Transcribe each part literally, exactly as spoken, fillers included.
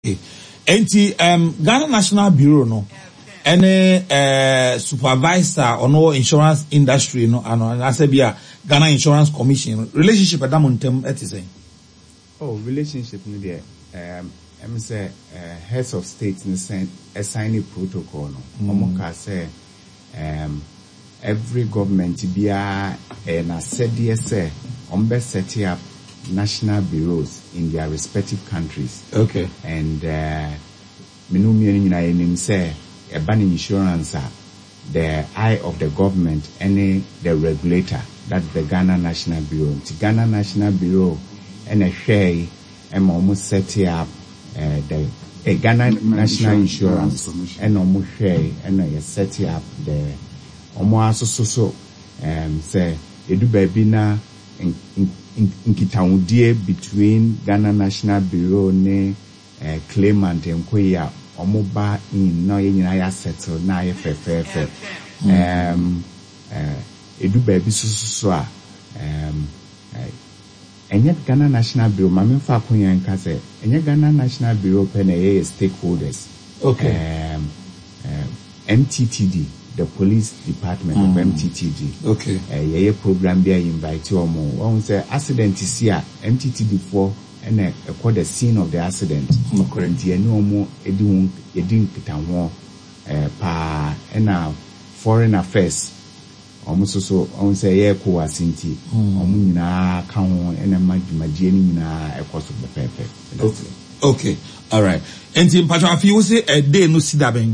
Enti um Ghana National Bureau no any uh supervisor or no insurance industry no ano asebia Ghana Insurance Commission relationship at montem et is oh relationship no there um I'm say uh, heads of state in the assign a protocol no mm. Omo say um every government be a na said say on best set up national bureaus in their respective countries. Okay. And uh minu mi ni na nim say a ban insurance the eye of the government and the regulator, that's the Ghana National Bureau. The Ghana National Bureau and a share and almost set up uh, the a Ghana National Insurance and almost share and a set up the almost so so um say edu baby na in in kitawudie between Ghana National Bureau ne uh, claimant and koya omoba in no yina ya settle na ye fe fe fe um uh edu baby so so so um enye Ghana National Bureau mame fa konya nka say enye Ghana National Bureau pe na ye stakeholders. Okay. um uh, M T T D, the police department mm. of M T T D. Okay. Uh, yeah, program be invite you more. One say accident is here. M T T D for and uh, call the scene of the accident. Currently, no more edun edun kitanwo uh pa and uh, foreign affairs. Almost so on say yeah ko asinti. Omu nyina ka ho and magie ni nyina e koso be pepe. Okay. Okay. All right. And in Patrick, if you say a day no sidaben.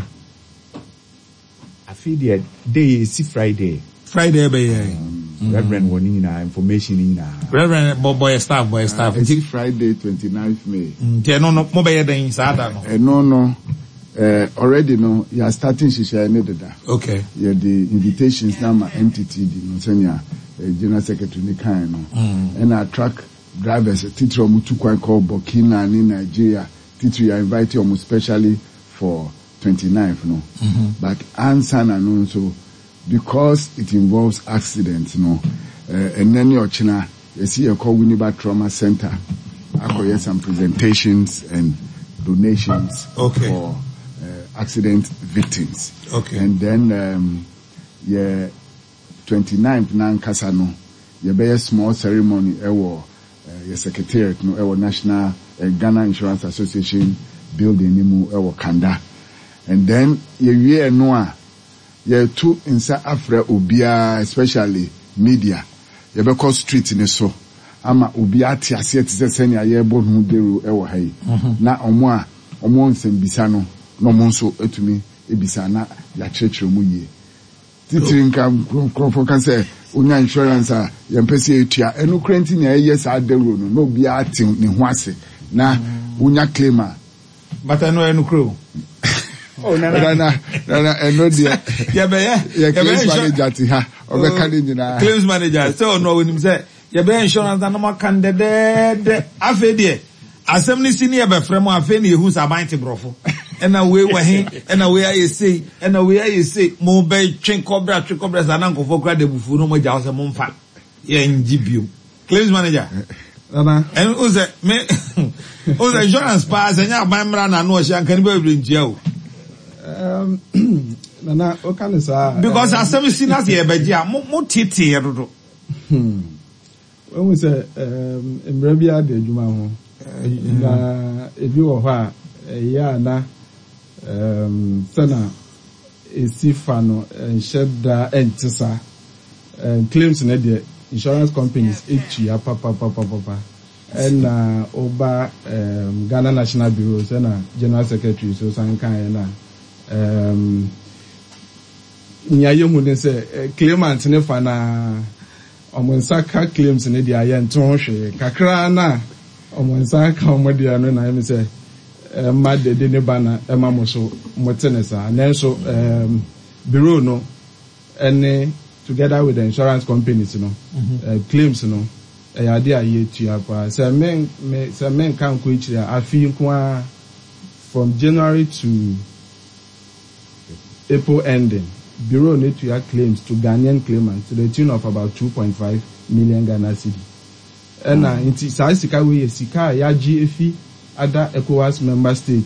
I feel the day is Friday. Friday be here. Um, Reverend woni na information ni na. Reverend boy boy staff boy staff. Uh, it's Friday twenty-ninth May. Mm, no no mo be den sada no. Eh no no. Uh, already no you are starting shisha ne dada. Okay. Yeah, the invitations now my M T T D no senior uh, general secretary ni kan no. Mm. And our truck drivers titro mu tu kwan call Burkina in Nigeria. Titro you are invited almost specially for twenty-ninth no. Mm-hmm. But answer na no so because it involves accidents no uh, and then your china you see a call Winneba Trauma Center. I could some presentations and donations okay. for uh, accident victims. Okay. And then um yeah twenty-ninth nan kasa no you be a small ceremony ewo uh, your secretariat no ewo National uh, Ghana Insurance Association building ni mu ewo Kanda. And then ye we no ye two insa afra obia especially media ye be call street ni so ama obia ati ase ati se senya ye bo hu deru e wo hai na omo a omo nsem bisa no no mo nso etumi ebisa na ya chechire mu ye titiri nka krofo kan say onya insurance a ye mpese etua enu krenti na ye sa deru no no obia ati ni ho ase na onya claimer but I know enu kro. Oh, no, no, no, no, no, and no, dear. Yeah, but yeah, yeah, claims manager to her, or the candidate. Claims manager, so no, when him say, yeah, be insurance and no more candidate. Afedie, assembly senior be fremo afeni who's a mighty brofo. And away where he, and away I say, and away I say, mo be train cobra, train cobra, and uncle for grade bufu no more jaws a monfa. Yeah, in G P U. Claims manager. And who's that? Me, who's the insurance pass and ya buy mrana no she can be bring jail. Um, Nana, okay, sir. Because as some sinners here, but yeah, more titty. Hmm. When we say, um, in Brabia de Juma, na, if you are a year, na, um, Sana, a Sifano, and Shedda, and Tessa, and claims in the insurance companies, each year, papa, papa, papa, and, uh, Oba, um, Ghana National Bureau, and, General Secretary, so Sanka, and, um nyaye hu ne say claimant ne fa na omonsa ka claims ne dia ye nto hwe kakra na omonsa ka omodia no na me say ma de de ne bana e ma mo so motenesa na so um bureau no any together with the insurance companies no mm-hmm. uh, claims no e ya de aye tua pa say men me say men kan ko ichira afi nko from January to April ending, Bureau need to have claims to Ghanaian claimants to the tune of about two point five million Ghana cedi. And uh, inti sa sika we sika ya G F other ECOWAS member states